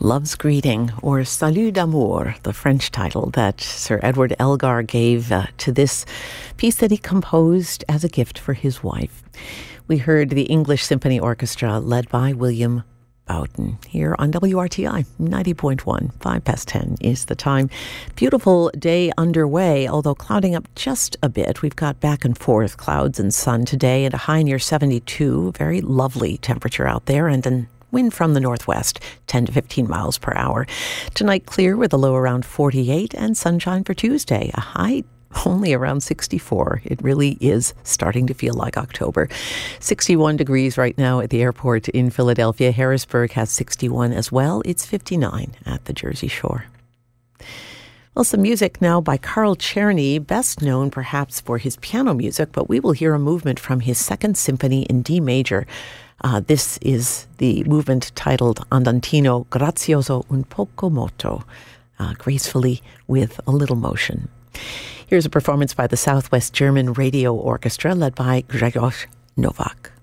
Love's Greeting, or Salut d'amour, the French title that Sir Edward Elgar gave to this piece that he composed as a gift for his wife. We heard the English Symphony Orchestra led by William Bowden here on WRTI 90.1. 10:05 is the time. Beautiful day underway, although clouding up just a bit. We've got back and forth clouds and sun today and a high near 72. Very lovely temperature out there, and an wind from the northwest, 10 to 15 miles per hour. Tonight clear with a low around 48 and sunshine for Tuesday. A high only around 64. It really is starting to feel like October. 61 degrees right now at the airport in Philadelphia. Harrisburg has 61 as well. It's 59 at the Jersey Shore. Well, some music now by Carl Czerny, best known perhaps for his piano music, but we will hear a movement from his Second Symphony in D major. This is the movement titled Andantino Grazioso un poco moto, gracefully with a little motion. Here's a performance by the Southwest German Radio Orchestra led by Grzegorz Nowak.